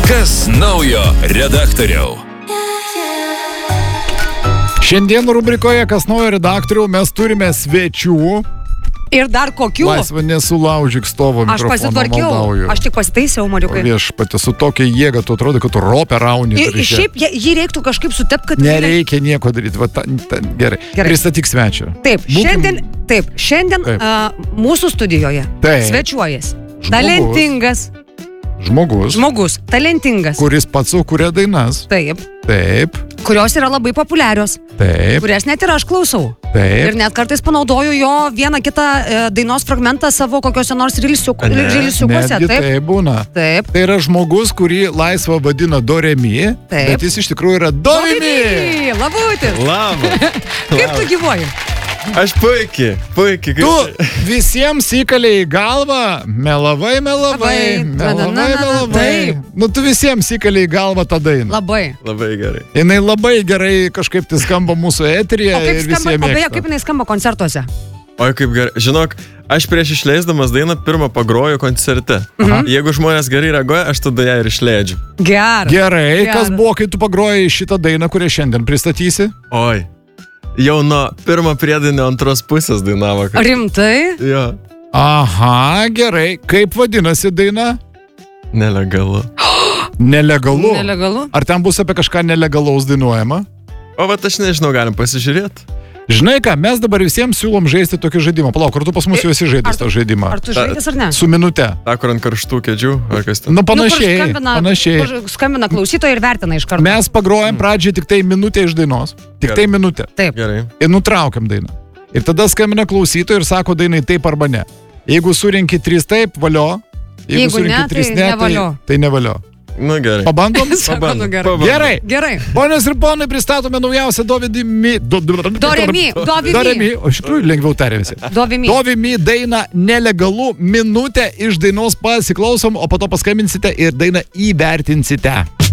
Kas naujo redaktoriau? Šiandien rubrikoje Kas naujo redaktoriau mes turime svečių. Ir dar kokių? Laisvą nesulaužyk stovo Aš mikrofoną, pasitvarkiau, maldauju. aš tik pasitaisiau, Mariukai. Viešpatie, su tokia jėga, tu atrodo, kad tu ropę rauni. Šiaip jį reiktų kažkaip sutepti, kad... Nereikia nieko daryti, gerai. Pristatyk svečią. Taip, šiandien mūsų studijoje svečiuojas talentingas žmogus, talentingas, kuris pats sukuria dainas. Taip. Kurios yra labai populiarios. Taip. Kurias net ir aš klausau. Taip. Ir net kartais panaudoju jo vieną kitą dainos fragmentą savo kokiuose nors rilsiukuose. Netgi tai būna. Taip. Tai yra žmogus, kurį Laisva vadina Do Re Mi, bet jis iš tikrųjų yra Do Mi Mi. Labutis. Labas. Kaip tu gyvoji? Aš puikiai. Tu visiems įkalė į galvą, melavai. Nu, tu visiems įkalė į galvą tą dainą. Labai gerai. Jinai labai gerai kažkaip tai skamba mūsų eteryje ir visiems mėgsta. O beje, kaip jinai skamba koncertuose? Oi, kaip gerai. Žinok, aš prieš išleisdamas dainą pirmą pagroju koncerte. Jeigu žmonės gerai reaguoja, aš tada ją ir išleidžiu. Gerai. Kas buvo, kai tu pagrojai šitą dainą, kurią šiandien pristatysi? Oi. Jau nuo pirmo priedainio antros pusės dainavo. Rimtai? Jo. Aha, gerai. Kaip vadinasi daina? Nelegalu. Nelegalu? Ar ten bus apie kažką nelegalaus dainuojama? O vat aš nežinau, galim pasižiūrėti. Žinai ką, mes dabar visiems siūlom žaisti tokį žaidimą. Palauk, ar tu pas mus jau esi žaidęs tą žaidimą? Ar tu žaidęs ar ne? Su minute. Ta, kur ant karštų kėdžių, ar kas ten? Nu, panašiai. Kur skambina klausytojai ir vertina iš karto. Mes pagrojam pradžiai tik tai minutę iš dainos. Tik tai minutę. Taip. Gerai. Ir nutraukiam dainą. Ir tada skambina klausytojai ir sako dainai taip arba ne. Jeigu surinki 3 taip, valio. Jeigu surinki 3 ne, tai nevalio. Nu gerai. Pabandom? Pabandom. Gerai. Ponios ir ponai, pristatome naujausią Do Re Mi. O iš tikrųjų lengviau tarė visi. Do Re Mi dainą Nelegalu, minutę iš dainos pasiklausom, o po to paskambinsite ir dainą įvertinsite.